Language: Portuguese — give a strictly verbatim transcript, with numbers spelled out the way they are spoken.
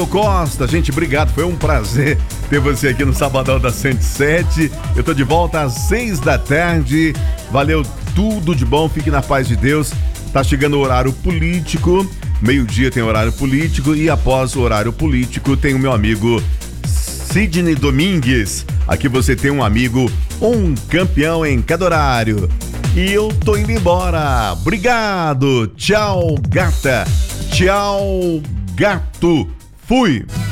Costa, gente, obrigado, foi um prazer ter você aqui no Sabadão da cento e sete. Eu tô de volta às seis da tarde. Valeu, tudo de bom, fique na paz de Deus. Tá chegando o horário político, meio-dia tem horário político e após o horário político tem o meu amigo Sidney Domingues. Aqui você tem um amigo, um campeão em cada horário. E eu tô indo embora. Obrigado. Tchau, gata. Tchau, gato. Fui.